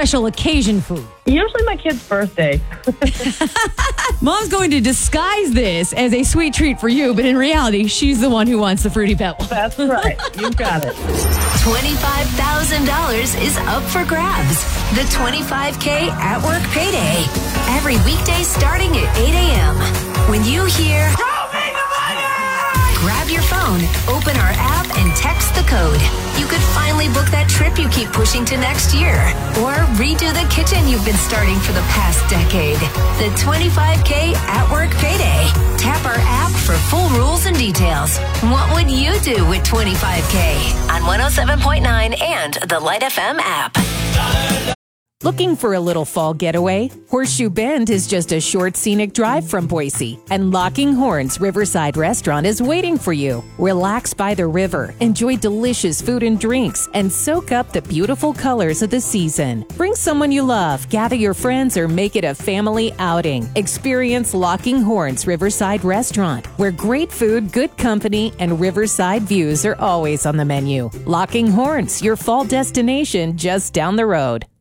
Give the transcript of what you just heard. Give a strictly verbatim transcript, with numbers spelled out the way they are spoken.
special occasion food? Usually my kid's birthday. Mom's going to disguise this as a sweet treat for you, but in reality, she's the one who wants the Fruity Pebbles. That's right. You got it. twenty-five thousand dollars is up for grabs. The twenty-five K at work payday. Every weekday starting at eight a.m. When you hear, "Show me the money!" Grab your phone, open our app, and text the code. You could finally book that trip you keep pushing to next year. Or redo the kitchen you've been starting for the past decade. The twenty-five K at work payday. Tap our app for full rules and details. What would you do with twenty-five K? On one oh seven point nine and the Light F M app. Looking for a little fall getaway? Horseshoe Bend is just a short scenic drive from Boise, and Locking Horns Riverside Restaurant is waiting for you. Relax by the river, enjoy delicious food and drinks, and soak up the beautiful colors of the season. Bring someone you love, gather your friends, or make it a family outing. Experience Locking Horns Riverside Restaurant, where great food, good company, and riverside views are always on the menu. Locking Horns, your fall destination just down the road.